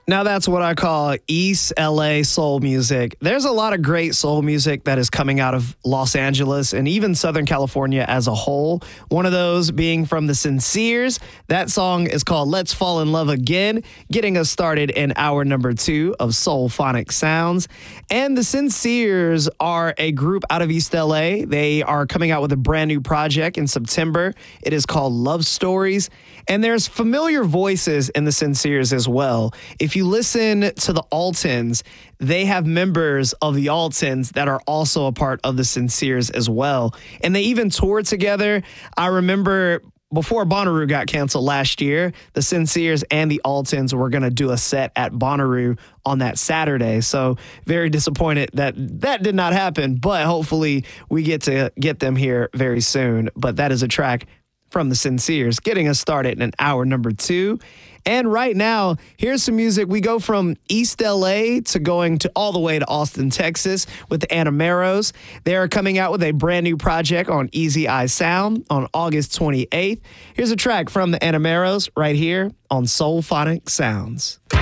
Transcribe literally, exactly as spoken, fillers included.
Now that's what I call East L A soul music. There's a lot of great soul music that is coming out of Los Angeles and even Southern California as a whole. One of those being from the Sinceres. That song is called Let's Fall in Love Again, getting us started in hour number two of Soulphonic Sounds. And the Sinceres are a group out of East L A. They are coming out with a brand new project in September. It is called Love Stories. And there's familiar voices in the Sinceres as well. If you listen to the Altons, they have members of the Altons that are also a part of the Sinceres as well. And they even toured together. I remember before Bonnaroo got canceled last year, the Sinceres and the Altons were going to do a set at Bonnaroo on that Saturday. So very disappointed that that did not happen, but hopefully we get to get them here very soon. But that is a track from the Sinceres, getting us started in hour number two. And right now, here's some music. We go from East L A to going to all the way to Austin, Texas with the Anameros. They are coming out with a brand new project on Easy Eye Sound on August twenty-eighth. Here's a track from the Anameros right here on Soulphonic Sounds.